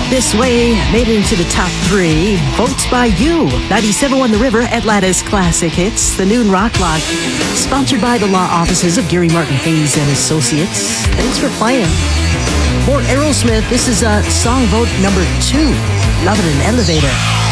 This Way made it into the top 3. Votes by you. 97.1 The River, Atlanta's classic hits. The Noon Rock Block. Sponsored by the law offices of Gary Martin Hayes and Associates. Thanks for playing. More Aerosmith. This is song vote number 2. Love It in Elevator.